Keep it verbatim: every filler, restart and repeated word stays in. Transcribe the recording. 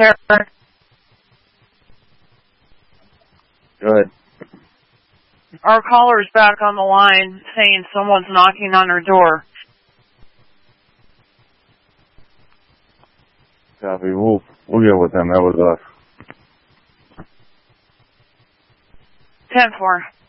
Terror. Good. Our caller's back on the line saying someone's knocking on her door. Copy. We'll, we'll get with them. That was us. ten four.